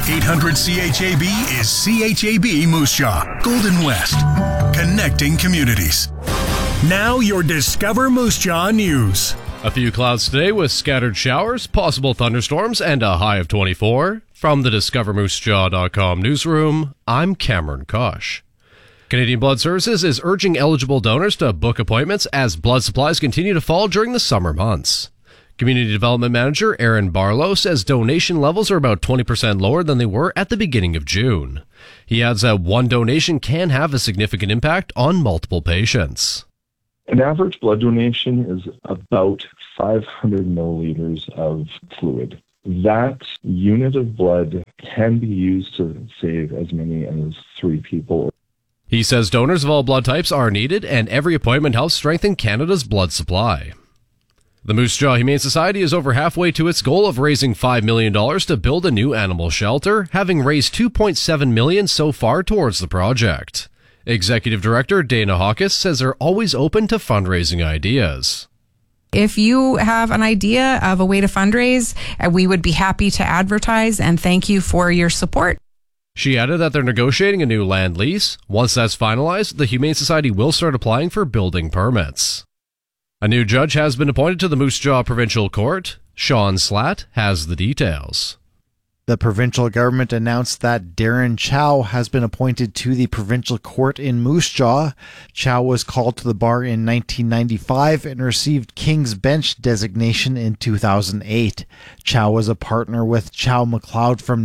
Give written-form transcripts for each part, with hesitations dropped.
800 CHAB is CHAB Moose Jaw, Golden West, connecting communities. Now your Discover Moose Jaw news. A few clouds today with scattered showers, possible thunderstorms, and a high of 24. From the DiscoverMooseJaw.com newsroom, I'm Cameron Kosh. Canadian Blood Services is urging eligible donors to book appointments as blood supplies continue to fall during the summer months. Community Development Manager Aaron Barlow says donation levels are about 20% lower than they were at the beginning of June. He adds that one donation can have a significant impact on multiple patients. An average blood donation is about 500 milliliters of fluid. That unit of blood can be used to save as many as 3 people. He says donors of all blood types are needed, and every appointment helps strengthen Canada's blood supply. The Moose Jaw Humane Society is over halfway to its goal of raising $5 million to build a new animal shelter, having raised $2.7 million so far towards the project. Executive Director Dana Hawkes says they're always open to fundraising ideas. If you have an idea of a way to fundraise, we would be happy to advertise, and thank you for your support. She added that they're negotiating a new land lease. Once that's finalized, the Humane Society will start applying for building permits. A new judge has been appointed to the Moose Jaw Provincial Court. Sean Slatt has the details. The provincial government announced that Darren Chow has been appointed to the provincial court in Moose Jaw. Chow was called to the bar in 1995 and received King's Bench designation in 2008. Chow was a partner with Chow McLeod from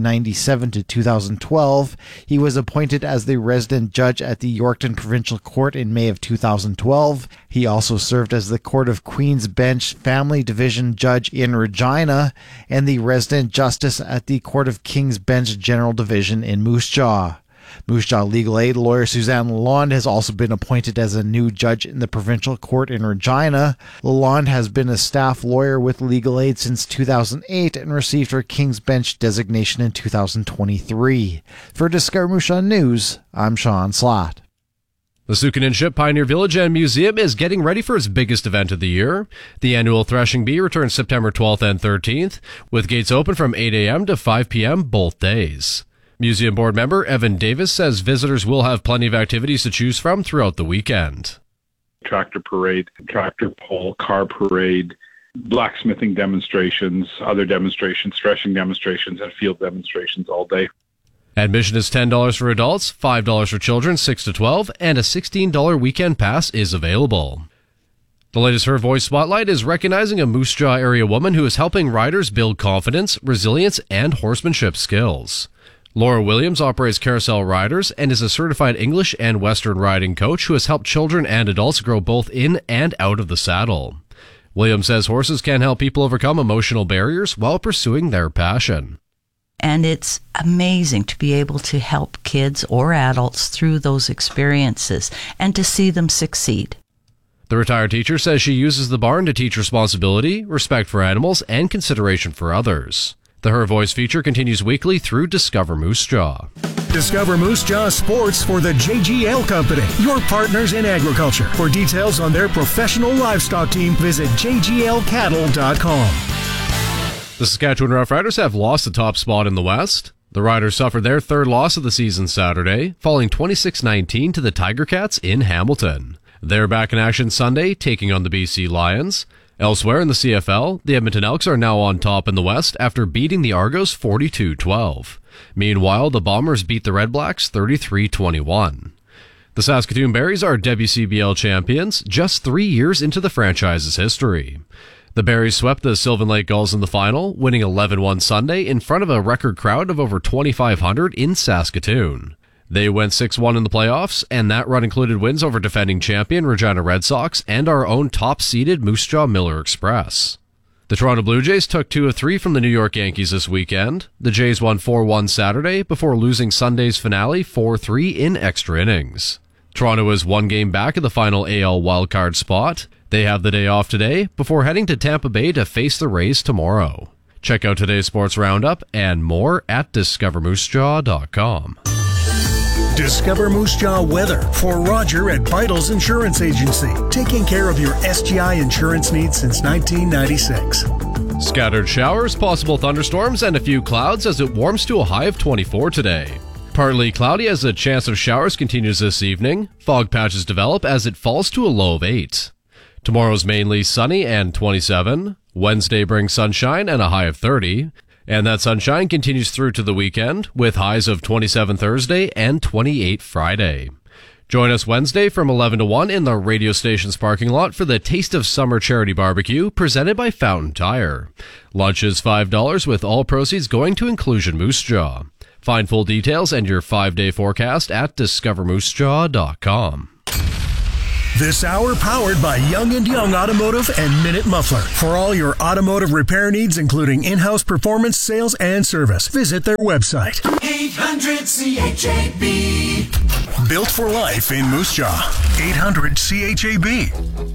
1997 to 2012. He was appointed as the resident judge at the Yorkton Provincial Court in May of 2012. He also served as the Court of Queen's Bench Family Division judge in Regina and the resident justice at the Court of King's Bench General Division in Moose Jaw. Moose Jaw Legal Aid lawyer Suzanne Lalonde has also been appointed as a new judge in the provincial court in Regina. Lalonde has been a staff lawyer with Legal Aid since 2008 and received her King's Bench designation in 2023. For Discover Moose Jaw News, I'm Sean Slatt. The Sukanin Ship Pioneer Village and Museum is getting ready for its biggest event of the year. The annual Threshing Bee returns September 12th and 13th, with gates open from 8 a.m. to 5 p.m. both days. Museum board member Evan Davis says visitors will have plenty of activities to choose from throughout the weekend. Tractor parade, tractor pull, car parade, blacksmithing demonstrations, other demonstrations, threshing demonstrations, and field demonstrations all day. Admission is $10 for adults, $5 for children 6 to 12, and a $16 weekend pass is available. The latest Her Voice Spotlight is recognizing a Moose Jaw area woman who is helping riders build confidence, resilience, and horsemanship skills. Laura Williams operates Carousel Riders and is a certified English and Western riding coach who has helped children and adults grow both in and out of the saddle. Williams says horses can help people overcome emotional barriers while pursuing their passion. And it's amazing to be able to help kids or adults through those experiences and to see them succeed. The retired teacher says she uses the barn to teach responsibility, respect for animals, and consideration for others. The Her Voice feature continues weekly through Discover Moose Jaw. Discover Moose Jaw Sports for the JGL Company, your partners in agriculture. For details on their professional livestock team, visit jglcattle.com. The Saskatchewan Roughriders have lost the top spot in the West. The Riders suffered their third loss of the season Saturday, falling 26-19 to the Tiger Cats in Hamilton. They're back in action Sunday, taking on the BC Lions. Elsewhere in the CFL, the Edmonton Elks are now on top in the West after beating the Argos 42-12. Meanwhile, the Bombers beat the Red Blacks 33-21. The Saskatoon Berries are WCBL champions just 3 years into the franchise's history. The Berries swept the Sylvan Lake Gulls in the final, winning 11-1 Sunday in front of a record crowd of over 2,500 in Saskatoon. They went 6-1 in the playoffs, and that run included wins over defending champion Regina Red Sox and our own top-seeded Moose Jaw Miller Express. The Toronto Blue Jays took 2 of 3 from the New York Yankees this weekend. The Jays won 4-1 Saturday before losing Sunday's finale 4-3 in extra innings. Toronto is 1 game back of the final AL wildcard spot. They have the day off today before heading to Tampa Bay to face the Rays tomorrow. Check out today's sports roundup and more at DiscoverMooseJaw.com. Discover Moose Jaw weather for Roger at Vitals Insurance Agency, taking care of your SGI insurance needs since 1996. Scattered showers, possible thunderstorms, and a few clouds as it warms to a high of 24 today. Partly cloudy as a chance of showers continues this evening. Fog patches develop as it falls to a low of 8. Tomorrow's mainly sunny and 27. Wednesday brings sunshine and a high of 30. And that sunshine continues through to the weekend with highs of 27 Thursday and 28 Friday. Join us Wednesday from 11 to 1 in the radio station's parking lot for the Taste of Summer charity barbecue presented by Fountain Tire. Lunch is $5 with all proceeds going to Inclusion Moose Jaw. Find full details and your 5-day forecast at discovermoosejaw.com. This hour powered by Young & Young Automotive and Minute Muffler. For all your automotive repair needs, including in-house performance, sales, and service, visit their website. 800-CHAB. Built for life in Moose Jaw. 800-CHAB.